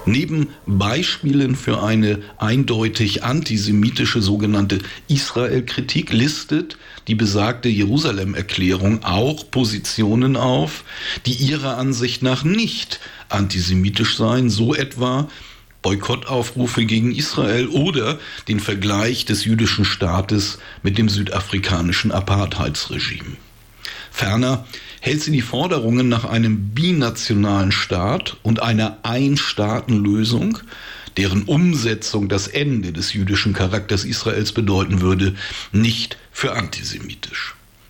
Neben Beispielen für eine eindeutig antisemitische sogenannte Israel-Kritik listet die besagte Jerusalem-Erklärung auch Positionen auf, die ihrer Ansicht nach nicht antisemitisch seien, so etwa Boykottaufrufe gegen Israel oder den Vergleich des jüdischen Staates mit dem südafrikanischen Apartheidsregime. Ferner hält sie die Forderungen nach einem binationalen Staat und einer Einstaatenlösung, deren Umsetzung das Ende des jüdischen Charakters Israels bedeuten würde, nicht für antisemitisch.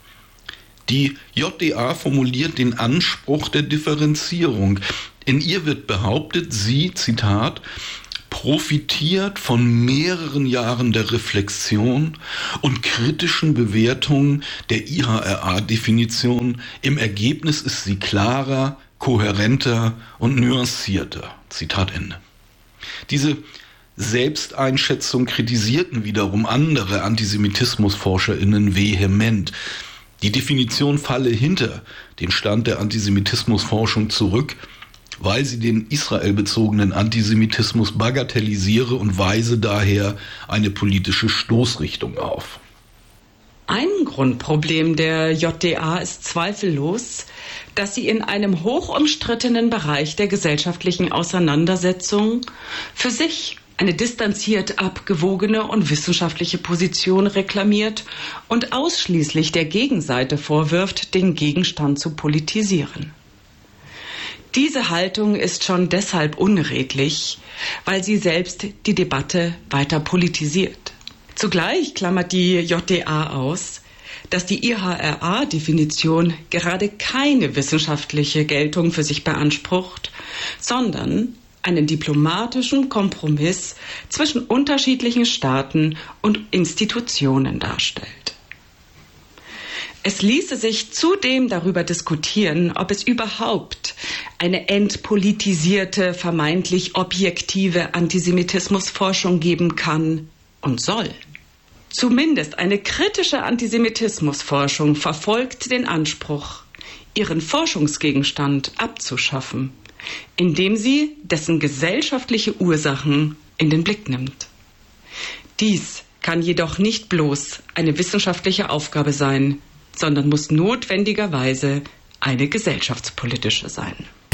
Die JDA formuliert den Anspruch der Differenzierung. In ihr wird behauptet, sie, Zitat, profitiert von mehreren Jahren der Reflexion und kritischen Bewertung der IHRA-Definition. Im Ergebnis ist sie klarer, kohärenter und nuancierter. Zitat Ende. Diese Selbsteinschätzung kritisierten wiederum andere AntisemitismusforscherInnen vehement. Die Definition falle hinter den Stand der Antisemitismusforschung zurück, weil sie den israelbezogenen Antisemitismus bagatellisiere und weise daher eine politische Stoßrichtung auf. Ein Grundproblem der JDA ist zweifellos, dass sie in einem hochumstrittenen Bereich der gesellschaftlichen Auseinandersetzung für sich eine distanziert abgewogene und wissenschaftliche Position reklamiert und ausschließlich der Gegenseite vorwirft, den Gegenstand zu politisieren. Diese Haltung ist schon deshalb unredlich, weil sie selbst die Debatte weiter politisiert. Zugleich klammert die JDA aus, dass die IHRA-Definition gerade keine wissenschaftliche Geltung für sich beansprucht, sondern einen diplomatischen Kompromiss zwischen unterschiedlichen Staaten und Institutionen darstellt. Es ließe sich zudem darüber diskutieren, ob es überhaupt eine entpolitisierte, vermeintlich objektive Antisemitismusforschung geben kann und soll. Zumindest eine kritische Antisemitismusforschung verfolgt den Anspruch, ihren Forschungsgegenstand abzuschaffen, indem sie dessen gesellschaftliche Ursachen in den Blick nimmt. Dies kann jedoch nicht bloß eine wissenschaftliche Aufgabe sein, sondern muss notwendigerweise eine gesellschaftspolitische sein.